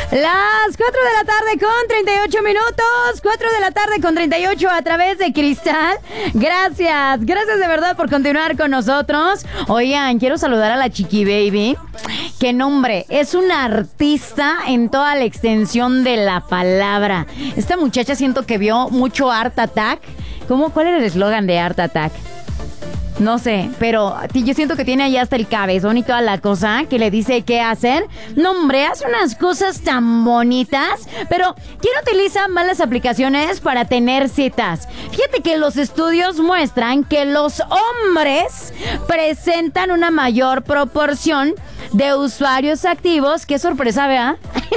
Las 4 de la tarde con 38 minutos, 4 de la tarde con 38 a través de Cristal. Gracias de verdad por continuar con nosotros. Oigan, quiero saludar a la Chiqui Baby. Qué nombre, es una artista en toda la extensión de la palabra. Esta muchacha siento que vio mucho Art Attack. ¿Cuál era el eslogan de Art Attack? No sé, pero yo siento que tiene ahí hasta el cabezón y toda la cosa que le dice qué hacer. No, hombre, hace unas cosas tan bonitas, pero ¿quién utiliza malas aplicaciones para tener citas? Fíjate que los estudios muestran que los hombres presentan una mayor proporción de usuarios activos, qué sorpresa, ¿verdad?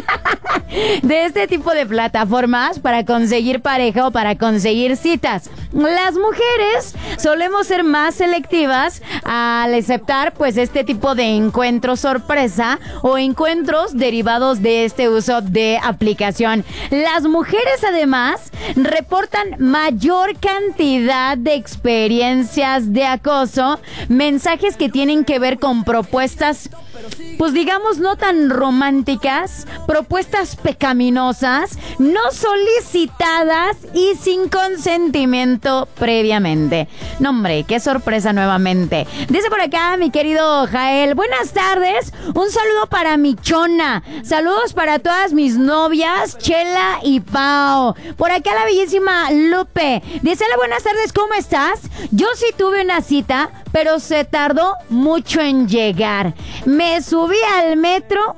De este tipo de plataformas para conseguir pareja o para conseguir citas. Las mujeres solemos ser más selectivas al aceptar pues este tipo de encuentros sorpresa o encuentros derivados de este uso de aplicación. Las mujeres además reportan mayor cantidad de experiencias de acoso, mensajes que tienen que ver con propuestas pues digamos no tan románticas, propuestas pecaminosas, no solicitadas y sin consentimiento previamente. No, hombre, qué sorpresa nuevamente. Dice por acá mi querido Jael, buenas tardes, un saludo para mi chona, saludos para todas mis novias, Chela y Pao. Por acá la bellísima Lupe, dice, buenas tardes, ¿cómo estás? Yo sí tuve una cita, pero se tardó mucho en llegar. Me subí al metro,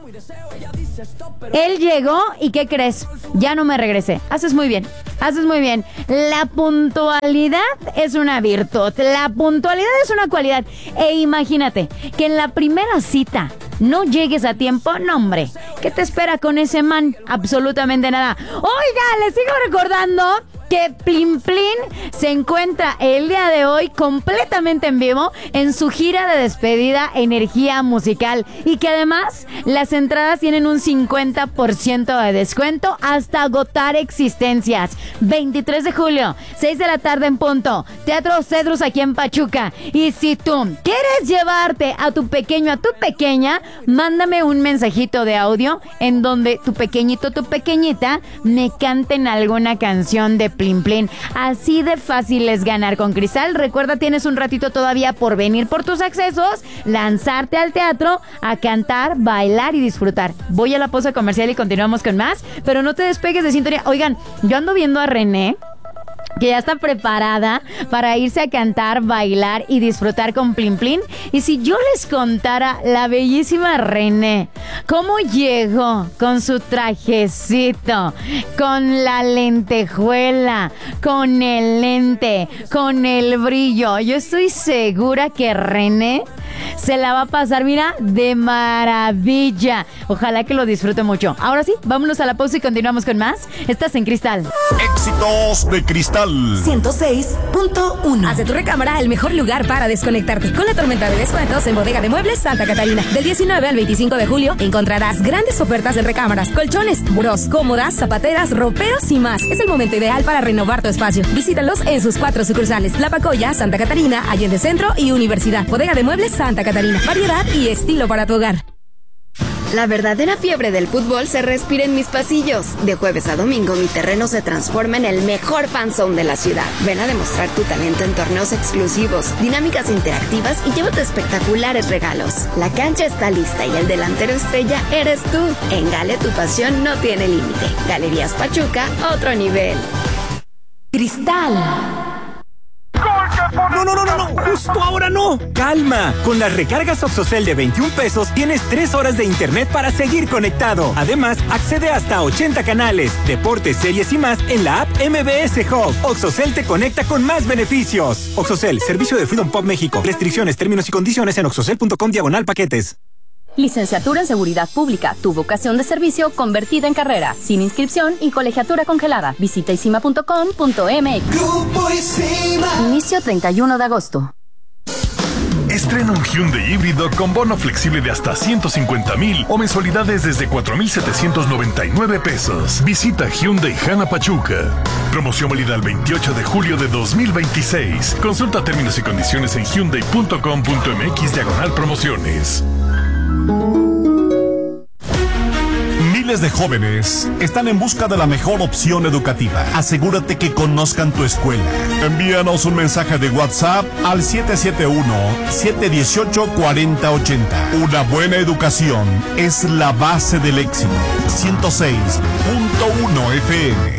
él llegó y ¿qué crees? Ya no me regresé. Haces muy bien. La puntualidad es una virtud, la puntualidad es una cualidad. E imagínate que en la primera cita no llegues a tiempo, no, hombre, ¿qué te espera con ese man? Absolutamente nada. Oiga, les sigo recordando que Plin Plin se encuentra el día de hoy completamente en vivo en su gira de despedida Energía Musical y que además las entradas tienen un 50% de descuento hasta agotar existencias. 23 de julio, 6 de la tarde en punto, Teatro Cedrus aquí en Pachuca. Y si tú quieres llevarte a tu pequeño, a tu pequeña, mándame un mensajito de audio en donde tu pequeñito, tu pequeñita me canten alguna canción de Plin Plin. Así de fácil es ganar con Cristal. Recuerda, tienes un ratito todavía por venir por tus accesos, lanzarte al teatro, a cantar, bailar y disfrutar. Voy a la pausa comercial y continuamos con más, pero no te despegues de sintonía. Oigan, yo ando viendo a René, que ya está preparada para irse a cantar, bailar y disfrutar con Plin Plin. Y si yo les contara la bellísima René, cómo llegó con su trajecito, con la lentejuela, con el lente, con el brillo, yo estoy segura que René se la va a pasar, mira, de maravilla. Ojalá que lo disfrute mucho. Ahora sí, vámonos a la pausa y continuamos con más. Estás en Cristal. Éxitos de Cristal 106.1. Haz de tu recámara el mejor lugar para desconectarte. Con la tormenta de descuentos en Bodega de Muebles Santa Catarina. Del 19 al 25 de julio encontrarás grandes ofertas en recámaras, colchones, burós, cómodas, zapateras, roperos y más. Es el momento ideal para renovar tu espacio. Visítalos en sus 4 sucursales: La Pacoya, Santa Catarina, Allende Centro y Universidad. Bodega de Muebles Santa Catarina. Variedad y estilo para tu hogar. La verdadera fiebre del fútbol se respira en mis pasillos. De jueves a domingo, mi terreno se transforma en el mejor fanzone de la ciudad. Ven a demostrar tu talento en torneos exclusivos, dinámicas interactivas y llévate espectaculares regalos. La cancha está lista y el delantero estrella eres tú. En Gale, tu pasión no tiene límite. Galerías Pachuca, otro nivel. Cristal. No, justo ahora no. Calma, con las recargas Oxocel de 21 pesos tienes 3 horas de internet para seguir conectado. Además, accede hasta 80 canales, deportes, series y más en la app MBS Hub. Oxocel te conecta con más beneficios. Oxocel, servicio de Freedom Pop México. Restricciones, términos y condiciones en oxocel.com/paquetes. Licenciatura en Seguridad Pública, tu vocación de servicio convertida en carrera, sin inscripción y colegiatura congelada. Visita isima.com.mx. Grupo Isima. Inicio 31 de agosto. Estrena un Hyundai híbrido con bono flexible de hasta 150,000 o mensualidades desde 4,799 pesos. Visita Hyundai Jana Pachuca. Promoción válida el 28 de julio de 2026. Consulta términos y condiciones en hyundai.com.mx/promociones. Miles de jóvenes están en busca de la mejor opción educativa. Asegúrate que conozcan tu escuela. Envíanos un mensaje de WhatsApp al 771-718-4080. Una buena educación es la base del éxito. 106.1 FM.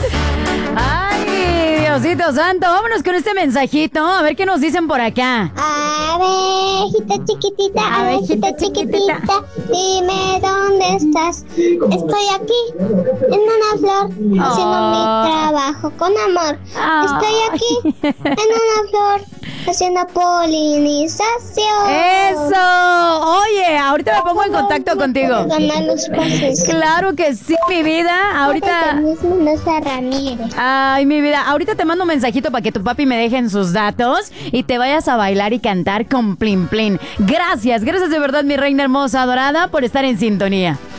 Ay, Diosito santo, vámonos con este mensajito, a ver qué nos dicen por acá. Abejita chiquitita, dime dónde estás. Estoy aquí, en una flor, haciendo mi trabajo con amor. Estoy aquí, en una flor, haciendo polinización. ¡Eso! Oye, ahorita me pongo en contacto contigo. Claro que sí, mi vida. Ahorita... Ay, mi vida, ahorita te mando un mensajito para que tu papi me deje en sus datos y te vayas a bailar y cantar con Plin Plin. Gracias de verdad, mi reina hermosa adorada, por estar en sintonía.